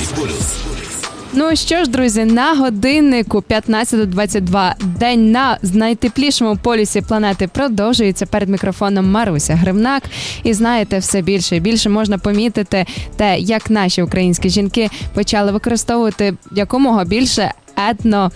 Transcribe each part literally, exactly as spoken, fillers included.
Ну що ж, друзі, на годиннику п'ятнадцята двадцять два. День на найтеплішому полюсі планети продовжується. Перед мікрофоном Маруся Гривнак. І знаєте, все більше і більше можна помітити те, як наші українські жінки почали використовувати якомога більше етно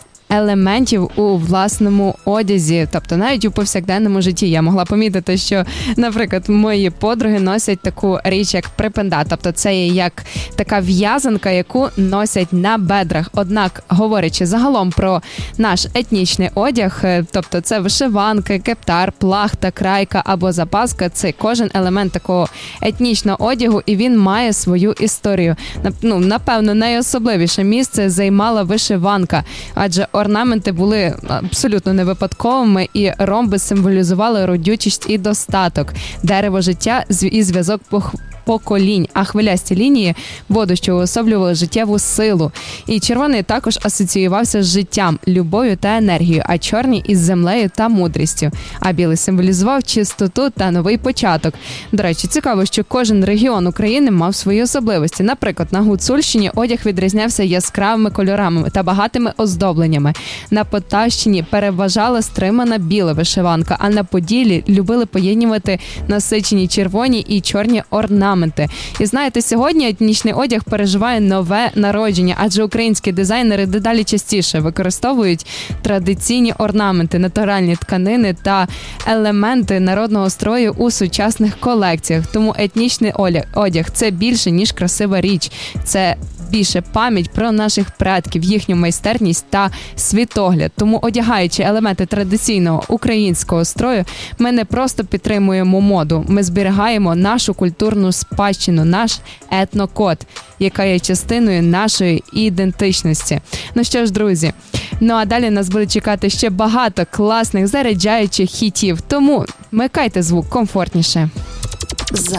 елементів у власному одязі, тобто навіть у повсякденному житті. Я могла помітити, що, наприклад, мої подруги носять таку річ, як припенда, тобто це є як така в'язанка, яку носять на бедрах. Однак, говорячи загалом про наш етнічний одяг, тобто це вишиванки, кептар, плахта, крайка або запаска, це кожен елемент такого етнічного одягу, і він має свою історію. Ну, напевно, найособливіше місце займала вишиванка, адже орнаменти були абсолютно не випадковими, і ромби символізували родючість і достаток, дерево життя і зв'язок поколінь, а хвилясті лінії – воду, що уособлювали життєву силу. І червоний також асоціювався з життям, любов'ю та енергією, а чорний – із землею та мудрістю. А білий символізував чистоту та новий початок. До речі, цікаво, що кожен регіон України мав свої особливості. Наприклад, на Гуцульщині одяг відрізнявся яскравими кольорами та багатими оздобленнями. На Полтавщині переважала стримана біла вишиванка, а на Поділлі любили поєднувати насичені червоні і чорні орнаменти. І знаєте, сьогодні етнічний одяг переживає нове народження, адже українські дизайнери дедалі частіше використовують традиційні орнаменти, натуральні тканини та елементи народного строю у сучасних колекціях. Тому етнічний одяг – це більше, ніж красива річ. Це більше пам'ять про наших предків, їхню майстерність та світогляд. Тому, одягаючи елементи традиційного українського строю, ми не просто підтримуємо моду, ми зберігаємо нашу культурну спадщину, наш етнокод, яка є частиною нашої ідентичності. Ну що ж, друзі, ну а далі нас буде чекати ще багато класних заряджаючих хітів. Тому вмикайте звук комфортніше. За